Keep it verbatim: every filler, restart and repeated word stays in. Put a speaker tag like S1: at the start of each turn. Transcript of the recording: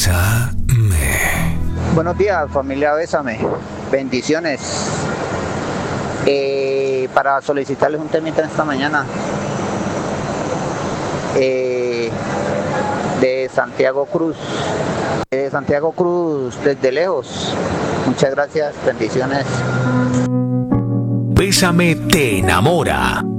S1: Bésame.
S2: Buenos días, familia Bésame. Bendiciones. Eh, para solicitarles un temita esta mañana. Eh, de Santiago Cruz. De Santiago Cruz, desde lejos. Muchas gracias, bendiciones.
S1: Bésame te enamora.